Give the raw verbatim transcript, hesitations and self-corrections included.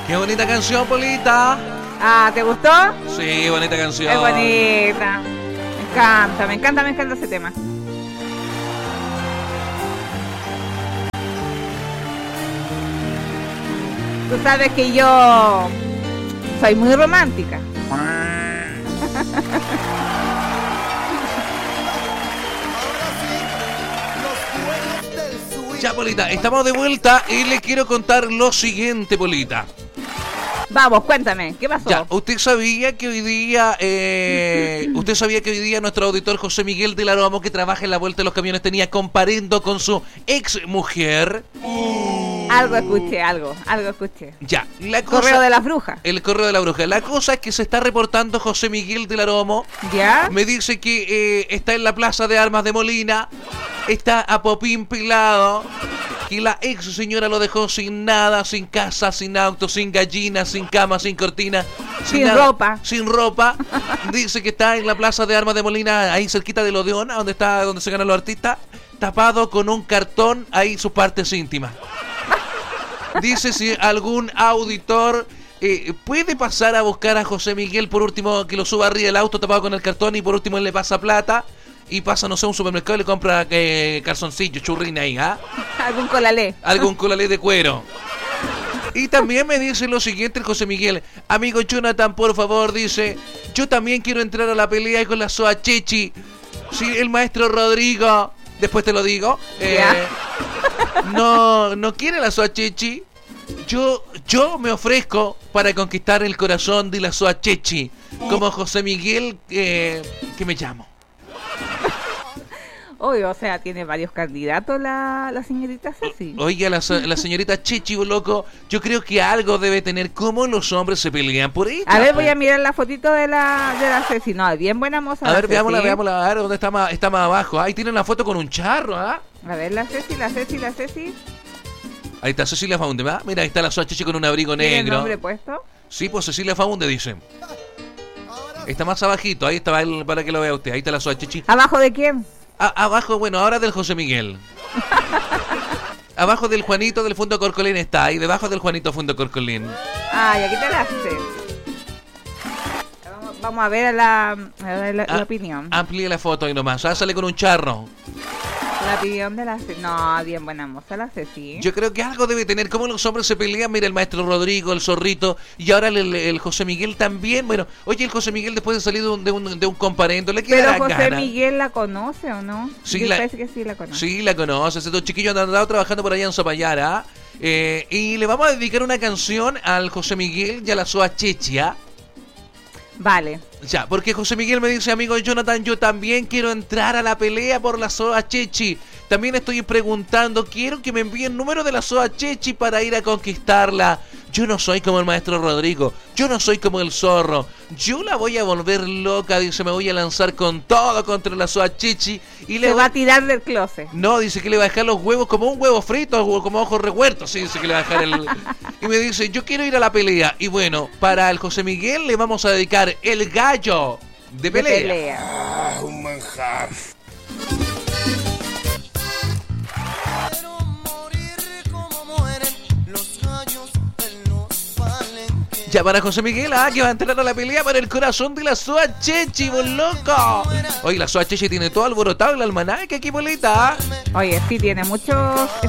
Qué bonita canción, Polita. Ah, ¿te gustó? Sí, bonita canción. Es bonita. Me encanta, me encanta, me encanta ese tema. Tú sabes que yo soy muy romántica. Ya, Polita, estamos de vuelta y le quiero contar lo siguiente, Polita. Vamos, cuéntame, ¿qué pasó? Ya, usted sabía que hoy día, eh, usted sabía que hoy día nuestro auditor José Miguel del Aromo, que trabaja en la Vuelta de los Camiones, tenía comparendo con su ex mujer. Algo escuché, algo, algo escuché. Ya, la cosa, Correo de las brujas. El correo de la bruja. La cosa es que se está reportando José Miguel del Aromo. ¿Ya? Me dice que eh, está en la Plaza de Armas de Molina, está a popín pilado, que la ex señora lo dejó sin nada, sin casa, sin auto, sin gallina, sin cama, sin cortina, sin, sin nada, ropa. Sin ropa. Dice que está en la Plaza de Armas de Molina, ahí cerquita del Odeón, donde está, donde se ganan los artistas, tapado con un cartón ahí sus partes íntimas. Dice si algún auditor eh, puede pasar a buscar a José Miguel, por último, que lo suba arriba del auto tapado con el cartón y por último él le pasa plata. Y pasa, no sé, a un supermercado y le compra eh, calzoncillo, churrina ahí, ¿ah? ¿eh? Algún colalé. Algún colalé de cuero. Y también me dice lo siguiente el José Miguel. Amigo Jonathan, por favor, dice, yo también quiero entrar a la pelea y con la Soa Chechi. Sí, el maestro Rodrigo, después te lo digo. Eh, no, no quiere la Soa Chechi. Yo, yo me ofrezco para conquistar el corazón de la Soa Chechi. Como José Miguel, eh, que me llamo. Oye, o sea, tiene varios candidatos la, la señorita Ceci. Oiga, la, la señorita Chechi, loco, yo creo que algo debe tener. ¿Cómo los hombres se pelean por ella? A ver, voy a mirar la fotito de la, de la Ceci. No, es bien buena moza. A ver, Ceci. veámosla, veámosla. A ver, ¿dónde está más, está más abajo? Ahí tiene una foto con un charro, ¿ah? ¿eh? A ver, la Ceci, la Ceci, la Ceci. Ahí está Cecilia Faunde, ¿verdad? Mira, ahí está la Soa Chechi con un abrigo ¿Tiene negro. el nombre puesto? Sí, pues Cecilia Faunde, dicen. Está más abajito, ahí está, para que lo vea usted. Ahí está la Soa Chechi. ¿Abajo de quién? A, abajo, bueno, ahora del José Miguel. Abajo del Juanito del Fundo Corcolín está, ahí debajo del Juanito Fundo Corcolín. Ah, y aquí te la hace. Vamos, vamos a ver la, a ver la, ah, la opinión. Amplíe la foto ahí nomás. Ah, sale con un charro. La opinión de la Ceci. No, bien buena moza la Ceci. Yo creo que algo debe tener. Como los hombres se pelean, mira el maestro Rodrigo, el Zorrito, y ahora el, el, el José Miguel también. Bueno, oye, el José Miguel después de salir de un, de un, de un comparendo, le queda Pero José gana. Miguel la conoce o no? Sí, Yo la, parece que sí la conoce. Sí, la conoce. Estos chiquillos han andado trabajando por allá en Zapallara. Eh, y le vamos a dedicar una canción al José Miguel y a la Soa Chechi, ¿ah? Vale. Ya, porque José Miguel me dice, amigo Jonathan, yo también quiero entrar a la pelea por la Soa Chechi. También estoy preguntando, quiero que me envíen el número de la Soa Chechi para ir a conquistarla. Yo no soy como el maestro Rodrigo, yo no soy como el zorro. Yo la voy a volver loca, dice, me voy a lanzar con todo contra la Soa Chechi. Y le Se voy... va a tirar del closet. No, dice que le va a dejar los huevos como un huevo frito, como ojos revueltos. Sí, dice que le va a dejar el... Y me dice, yo quiero ir a la pelea. Y bueno, para el José Miguel le vamos a dedicar el gallo de pelea. De pelea. Ah, un manjar. Ya para José Miguel, ah, que va a entrar a la pelea para el corazón de la Soa Chechi, vos loco. Oye, la Soa Chechi tiene todo alborotado el almanaque aquí, bolita. Oye, sí, tiene muchos